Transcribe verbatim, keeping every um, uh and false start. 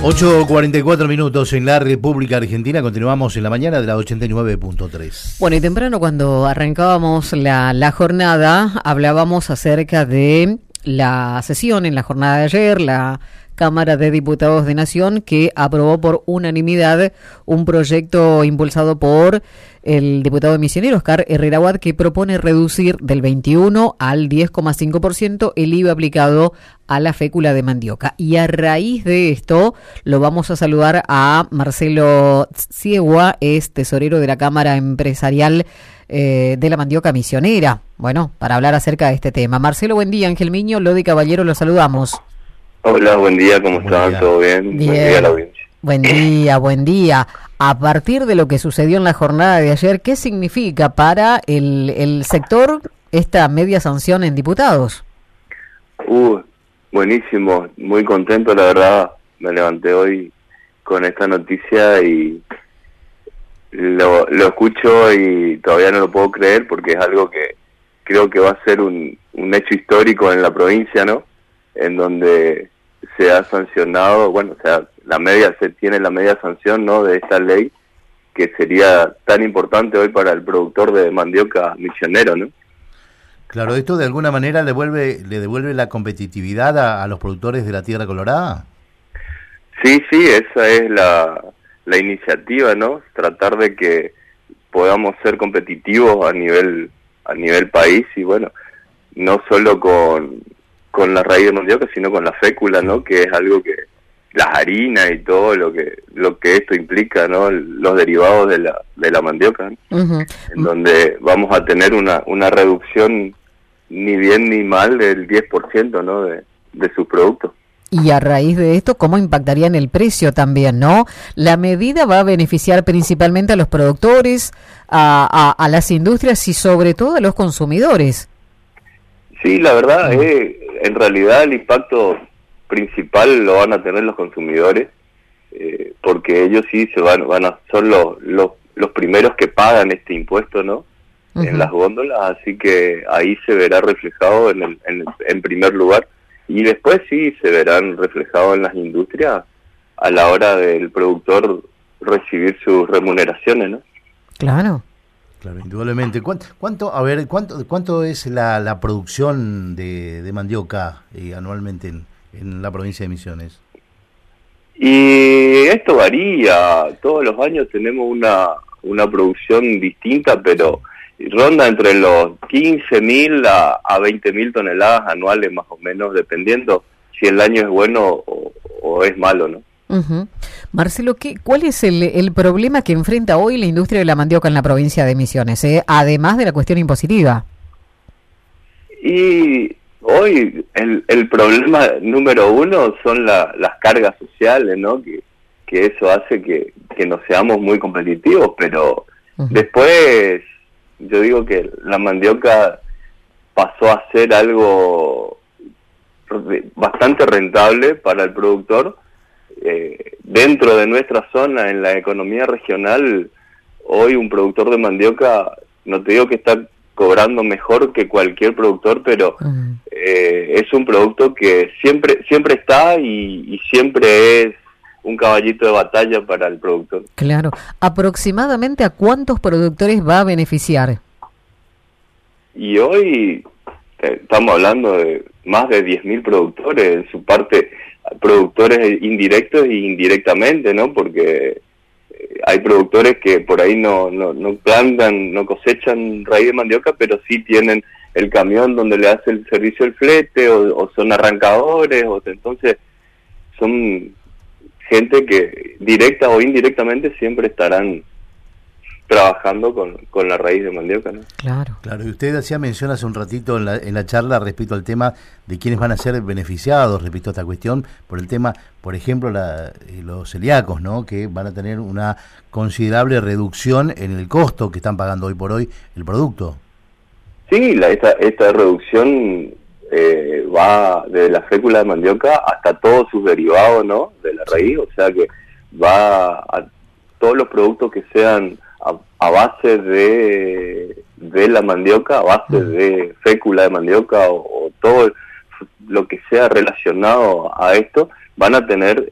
ocho cuarenta y cuatro minutos en la República Argentina. Continuamos en la mañana de la ochenta y nueve punto tres. Bueno, y temprano cuando arrancábamos la, la jornada, hablábamos acerca de la sesión en la jornada de ayer, la Cámara de Diputados de Nación, que aprobó por unanimidad un proyecto impulsado por el diputado misionero Oscar Herrera Watt, que propone reducir del veintiuno al diez coma cinco por ciento el I V A aplicado a la fécula de mandioca. Y a raíz de esto lo vamos a saludar a Marcelo Tsiegua, es tesorero de la Cámara Empresarial eh, de la Mandioca Misionera. Bueno, para hablar acerca de este tema. Marcelo, buen día. Ángel Miño, Lodi Caballero, lo saludamos. Hola, buen día, ¿cómo están? Día. ¿Todo bien? bien? Buen día a la audiencia. Buen día, buen día. A partir de lo que sucedió en la jornada de ayer, ¿qué significa para el, el sector esta media sanción en diputados? Uh, buenísimo, muy contento, la verdad. Me levanté hoy con esta noticia y lo, lo escucho y todavía no lo puedo creer porque es algo que creo que va a ser un, un hecho histórico en la provincia, ¿no? En donde se ha sancionado, bueno, o sea, la media, se tiene la media sanción, ¿no?, de esta ley, que sería tan importante hoy para el productor de mandioca misionero, ¿no? Claro, ¿esto de alguna manera le devuelve, le devuelve la competitividad a, a los productores de la Tierra Colorada? Sí, sí, esa es la, la iniciativa, ¿no? Tratar de que podamos ser competitivos a nivel, a nivel país y, bueno, no solo con... con la raíz de mandioca, sino con la fécula, ¿no? Que es algo que las harinas y todo lo que lo que esto implica, ¿no? Los derivados de la de la mandioca, ¿no? Uh-huh. En donde vamos a tener una una reducción ni bien ni mal del diez por ciento, ¿no? De, de sus productos. Y a raíz de esto, ¿cómo impactaría en el precio también, no? La medida va a beneficiar principalmente a los productores, a, a, a las industrias y sobre todo a los consumidores. Sí, la verdad, eh, en realidad el impacto principal lo van a tener los consumidores, eh, porque ellos sí se van, van a son los, los los primeros que pagan este impuesto, ¿no? Uh-huh. En las góndolas, así que ahí se verá reflejado en el, en, en primer lugar, y después sí se verán reflejados en las industrias a la hora del productor recibir sus remuneraciones, ¿no? Claro. Claro, indudablemente. ¿Cuánto, cuánto a ver, cuánto, cuánto es la, la producción de, de mandioca eh, anualmente en, en la provincia de Misiones? Y esto varía. Todos los años tenemos una una producción distinta, pero ronda entre los quince mil a, a veinte mil toneladas anuales, más o menos, dependiendo si el año es bueno o, o es malo, ¿no? Uh-huh. Marcelo, ¿qué, ¿cuál es el, el problema que enfrenta hoy la industria de la mandioca en la provincia de Misiones, eh? además de la cuestión impositiva? Y hoy el, el problema número uno son la, las cargas sociales, ¿no? Que, que eso hace que, que no seamos muy competitivos, pero uh-huh. después yo digo que la mandioca pasó a ser algo bastante rentable para el productor. Eh, dentro de nuestra zona, en la economía regional, hoy un productor de mandioca, no te digo que está cobrando mejor que cualquier productor, pero uh-huh. eh, es un producto que siempre siempre está y, y siempre es un caballito de batalla para el productor. Claro. ¿Aproximadamente a cuántos productores va a beneficiar? Y hoy eh, estamos hablando de más de diez mil productores, en su parte productores indirectos e indirectamente, ¿no? Porque hay productores que por ahí no, no, no plantan, no cosechan raíz de mandioca, pero sí tienen el camión donde le hace el servicio el flete, o, o son arrancadores, o entonces son gente que directa o indirectamente siempre estarán trabajando con, con la raíz de mandioca, ¿no? Claro. Claro, y usted hacía mención hace un ratito en la, en la charla respecto al tema de quiénes van a ser beneficiados respecto a esta cuestión, por el tema, por ejemplo, la, los celíacos, ¿no? Que van a tener una considerable reducción en el costo que están pagando hoy por hoy el producto. Sí, la, esta, esta reducción eh, va desde la fécula de mandioca hasta todos sus derivados, ¿no? De la raíz, o sea que va a todos los productos que sean a, a base de, de la mandioca, a base de fécula de mandioca o, o todo lo que sea relacionado a esto, van a tener